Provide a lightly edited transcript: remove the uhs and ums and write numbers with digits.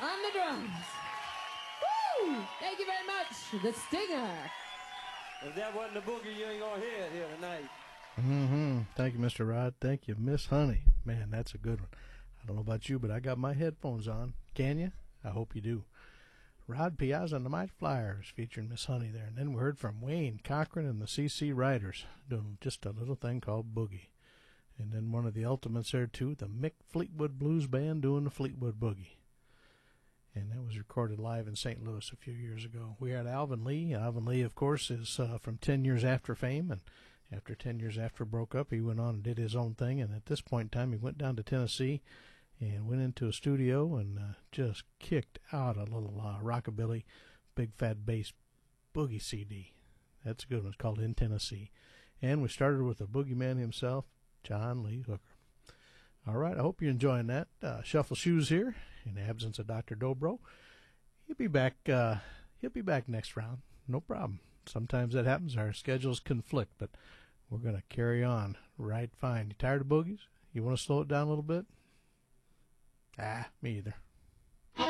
on the drums. Woo! Thank you very much, the Stinger. If that wasn't the boogie, you ain't gonna hear it here tonight. Thank you, Mr. Rod. Thank you, Miss Honey. Man, that's a good one. I don't know about you, but I got my headphones on. Can you? I hope you do. Rod Piazza and the Mighty Flyers featuring Miss Honey there. And then we heard from Wayne Cochran and the CC Riders doing just a little thing called Boogie. And then one of the ultimates there, too, the Mick Fleetwood Blues Band doing the Fleetwood Boogie. And that was recorded live in St. Louis a few years ago. We had Alvin Lee. Alvin Lee, of course, is from 10 Years After Fame. And after 10 years after broke up, he went on and did his own thing. And at this point in time, he went down to Tennessee and went into a studio and just kicked out a little rockabilly, big fat bass boogie CD. That's a good one. It's called In Tennessee. And we started with the boogeyman himself, John Lee Hooker. All right, I hope you're enjoying that. Shuffle Shoes here in the absence of Dr. Dobro. He'll be back next round. No problem. Sometimes that happens. Our schedules conflict, but we're going to carry on right fine. You tired of boogies? You want to slow it down a little bit? Me either.